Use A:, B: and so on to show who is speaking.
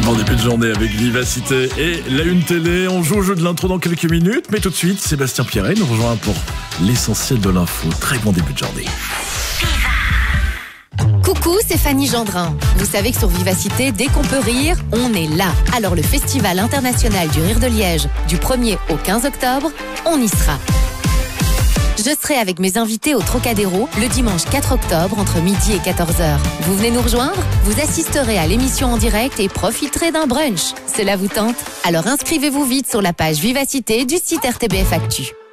A: Bon début de journée avec Vivacité et la Une Télé. On joue au jeu de l'intro dans quelques minutes, mais tout de suite, Sébastien Pierret nous rejoint pour l'essentiel de l'info. Très bon début de journée.
B: Coucou, c'est Fanny Gendrin. Vous savez que sur Vivacité, dès qu'on peut rire, on est là. Alors le Festival international du rire de Liège, du 1er au 15 octobre, on y sera. Je serai avec mes invités au Trocadéro le dimanche 4 octobre entre midi et 14h. Vous venez nous rejoindre? Vous assisterez à l'émission en direct et profiterez d'un brunch. Cela vous tente? Alors inscrivez-vous vite sur la page Vivacité du site RTBF Actu.